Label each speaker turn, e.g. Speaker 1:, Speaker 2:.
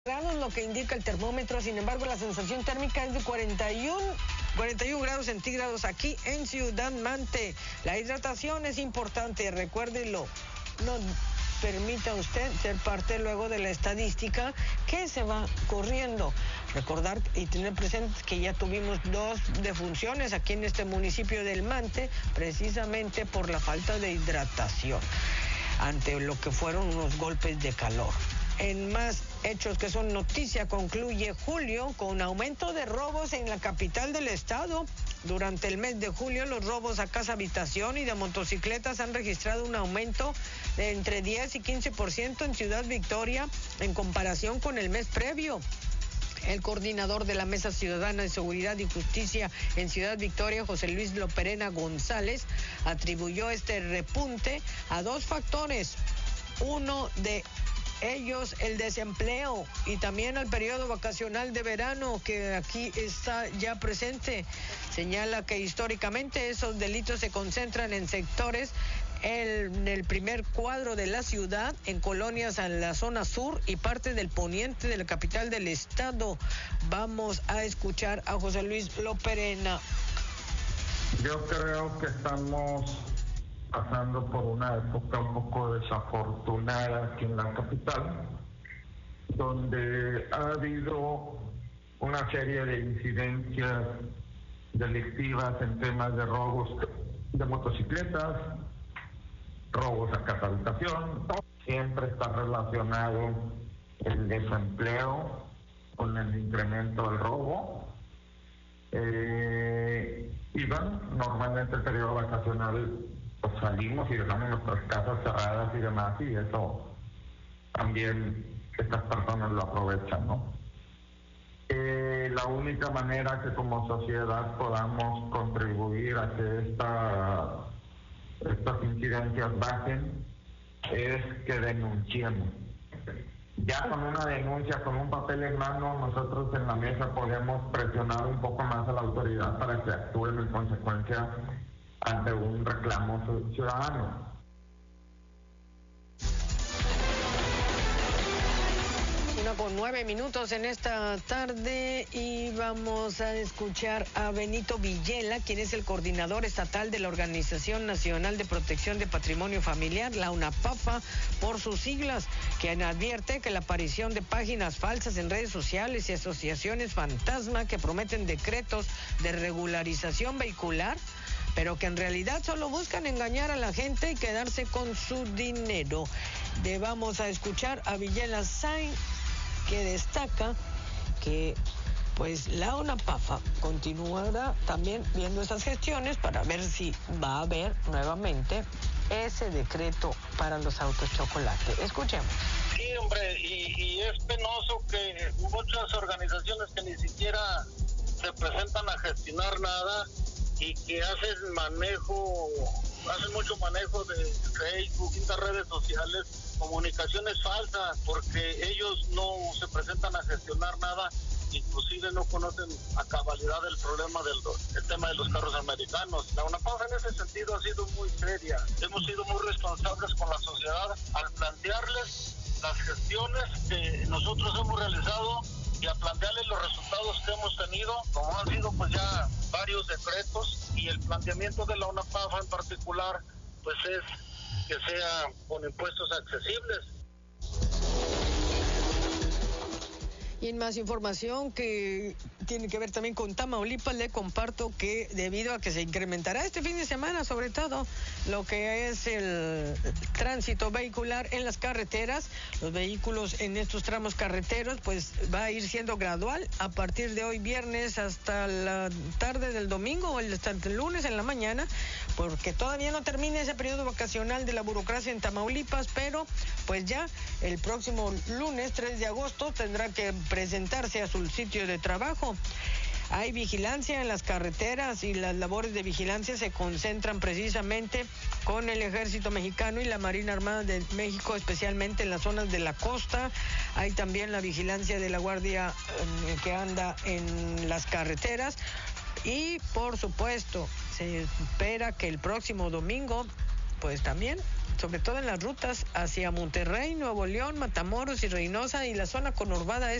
Speaker 1: Grados, lo que indica el termómetro. Sin embargo, la sensación térmica es de 41 grados centígrados aquí en Ciudad Mante. La hidratación es importante, recuérdelo. No permita usted ser parte luego de la estadística que se va corriendo. Recordar y tener presente que ya tuvimos 2 defunciones aquí en este municipio del Mante, precisamente por la falta de hidratación, ante lo que fueron unos golpes de calor. En más hechos que son noticia, concluye julio con aumento de robos en la capital del estado. Durante el mes de julio, los robos a casa habitación y de motocicletas han registrado un aumento de entre 10 y 15% en Ciudad Victoria en comparación con el mes previo. El coordinador de la Mesa Ciudadana de Seguridad y Justicia en Ciudad Victoria, José Luis Loperena González, atribuyó este repunte a 2 factores. Uno de ellos, el desempleo, y también al periodo vacacional de verano que aquí está ya presente. Señala que históricamente esos delitos se concentran en sectores en el primer cuadro de la ciudad, en colonias en la zona sur y parte del poniente de la capital del estado. Vamos a escuchar a José Luis Loperena.
Speaker 2: Yo creo que estamos pasando por una época un poco desafortunada aquí en la capital, donde ha habido una serie de incidencias delictivas en temas de robos de motocicletas, robos a casa habitación. Siempre está relacionado el desempleo con el incremento del robo. Y bueno, normalmente el periodo vacacional pues salimos y dejamos nuestras casas cerradas y demás, y eso también estas personas lo aprovechan, ¿no? La única manera que como sociedad podamos contribuir a que estas incidencias bajen es que denunciemos. Ya con una denuncia, con un papel en mano, nosotros en la mesa podemos presionar un poco más a la autoridad para que actúen en consecuencia ante un reclamo ciudadano.
Speaker 1: 1:09 en esta tarde, y vamos a escuchar a Benito Villela, quien es el coordinador estatal de la Organización Nacional de Protección de Patrimonio Familiar, la UNAPAFA por sus siglas, quien advierte que la aparición de páginas falsas en redes sociales y asociaciones fantasma que prometen decretos de regularización vehicular, pero que en realidad solo buscan engañar a la gente y quedarse con su dinero. Vamos a escuchar a Villela Sainz, que destaca que pues la UNAPAFA continuará también viendo esas gestiones para ver si va a haber nuevamente ese decreto para los autos chocolate. Escuchemos.
Speaker 3: Sí, hombre, y es penoso que muchas organizaciones que ni siquiera se presentan a gestionar nada y que hacen mucho manejo de Facebook, de redes sociales, comunicaciones falsas, porque ellos no se presentan a gestionar nada, inclusive no conocen a cabalidad el problema el tema de los carros americanos. La UNAPAFA en ese sentido ha sido muy seria. Hemos sido muy responsables con la sociedad al plantearles las gestiones que nosotros hemos realizado y a plantearles los resultados que hemos tenido, como han sido pues ya varios decretos, y el planteamiento de la UNAPAFA en particular pues es que sea con impuestos accesibles.
Speaker 1: Y en más información que tiene que ver también con Tamaulipas, le comparto que debido a que se incrementará este fin de semana, sobre todo lo que es el tránsito vehicular en las carreteras, los vehículos en estos tramos carreteros, pues va a ir siendo gradual a partir de hoy viernes hasta la tarde del domingo o hasta el lunes en la mañana, porque todavía no termina ese periodo vacacional de la burocracia en Tamaulipas, pero pues ya el próximo lunes 3 de agosto tendrá que presentarse a su sitio de trabajo. Hay vigilancia en las carreteras y las labores de vigilancia se concentran precisamente con el Ejército Mexicano y la Marina Armada de México, especialmente en las zonas de la costa. Hay también la vigilancia de la Guardia que anda en las carreteras, y por supuesto se espera que el próximo domingo pues también sobre todo en las rutas hacia Monterrey, Nuevo León, Matamoros y Reynosa y la zona conurbada